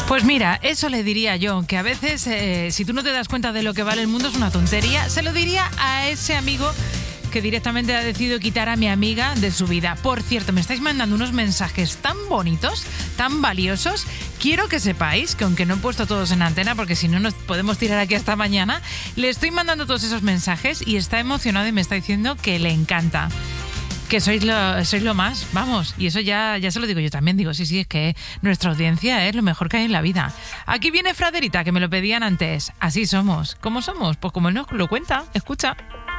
Pues mira, eso le diría yo, que a veces si tú no te das cuenta de lo que vale el mundo es una tontería. Se lo diría a ese amigo que directamente ha decidido quitar a mi amiga de su vida. Por cierto, me estáis mandando unos mensajes tan bonitos, tan valiosos. Quiero que sepáis que aunque no he puesto todos en antena, porque si no nos podemos tirar aquí hasta mañana, le estoy mandando todos esos mensajes y está emocionado y me está diciendo que le encanta. Que sois lo más, vamos, y eso ya se lo digo yo también, digo, sí, es que nuestra audiencia es lo mejor que hay en la vida. Aquí viene Fraderita, que me lo pedían antes, así somos. ¿Cómo somos? Pues como él nos lo cuenta, escucha.